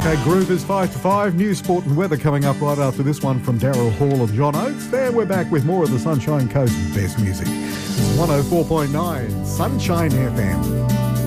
Okay, Groove is 5 to 5. News, sport and weather coming up right after this one from Daryl Hall and John Oates. There we're back with more of the Sunshine Coast best music. It's 104.9 Sunshine FM.